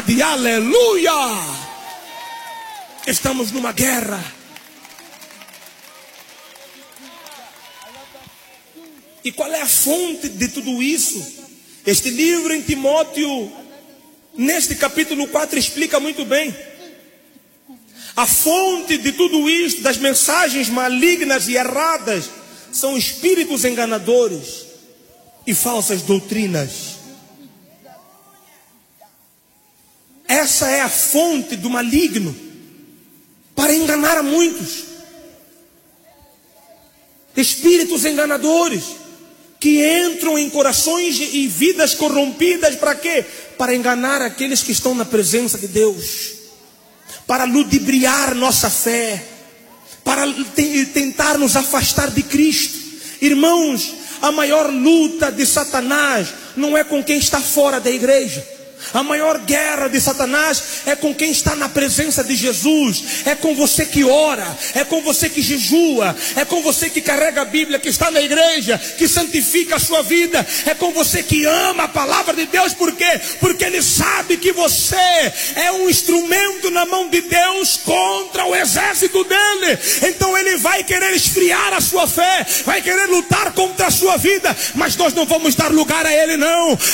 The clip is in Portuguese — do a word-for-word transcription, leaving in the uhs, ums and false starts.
verdade, aleluia. Estamos numa guerra. E qual é a fonte de tudo isso? Este livro em Timóteo, neste capítulo quatro, explica muito bem. A fonte de tudo isto, das mensagens malignas e erradas, são espíritos enganadores e falsas doutrinas. Essa é a fonte do maligno para enganar a muitos. Espíritos enganadores que entram em corações e vidas corrompidas para quê? Para enganar aqueles que estão na presença de Deus, para ludibriar nossa fé, para tentar nos afastar de Cristo. Irmãos, a maior luta de Satanás não é com quem está fora da igreja. A maior guerra de Satanás é com quem está na presença de Jesus. É com você que ora, é com você que jejua, é com você que carrega a Bíblia, que está na igreja, que santifica a sua vida. É com você que ama a palavra de Deus. Por quê? Porque ele sabe que você é um instrumento na mão de Deus contra o exército dele. Então ele vai querer esfriar a sua fé, vai querer lutar contra a sua vida, mas nós não vamos dar lugar a ele não.